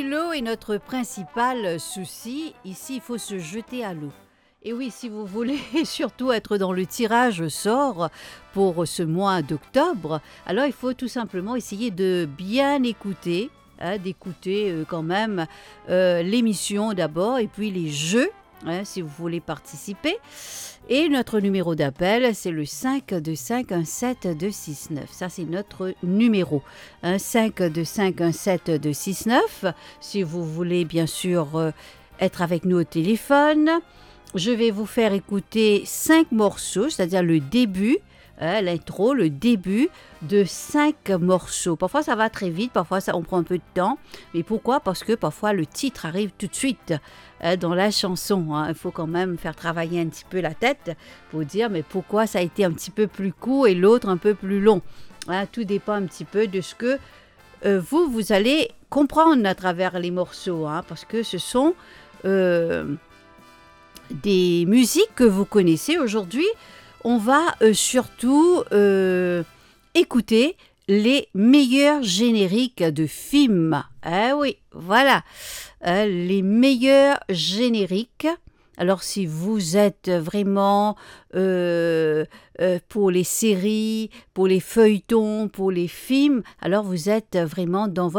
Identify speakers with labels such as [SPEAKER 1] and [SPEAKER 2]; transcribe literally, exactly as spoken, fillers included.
[SPEAKER 1] Si l'eau est notre principal souci, ici il faut se jeter à l'eau. Et oui, si vous voulez surtout être dans le tirage au sort pour ce mois d'octobre, alors il faut tout simplement essayer de bien écouter, hein, d'écouter euh, quand même euh, l'émission d'abord et puis les jeux, hein, si vous voulez participer. Et notre numéro d'appel, c'est le cinq deux cinq un sept deux six neuf. Ça, c'est notre numéro. Un cinq deux cinq un sept deux six neuf. Si vous voulez, bien sûr, euh, être avec nous au téléphone, je vais vous faire écouter cinq morceaux, c'est-à-dire le début, hein, l'intro, le début de cinq morceaux. Parfois, ça va très vite, parfois, ça, on prend un peu de temps. Mais pourquoi? Parce que parfois, le titre arrive tout de suite hein, dans la chanson. Hein. Il faut quand même faire travailler un petit peu la tête pour dire, mais pourquoi ça a été un petit peu plus court et l'autre un peu plus long. Hein, tout dépend un petit peu de ce que euh, vous, vous allez comprendre à travers les morceaux. Hein, parce que ce sont euh, des musiques que vous connaissez aujourd'hui. On va euh, surtout euh, écouter les meilleurs génériques de films. Ah oui, voilà, euh, les meilleurs génériques. Alors si vous êtes vraiment euh, euh, pour les séries, pour les feuilletons, pour les films, alors vous êtes vraiment dans votre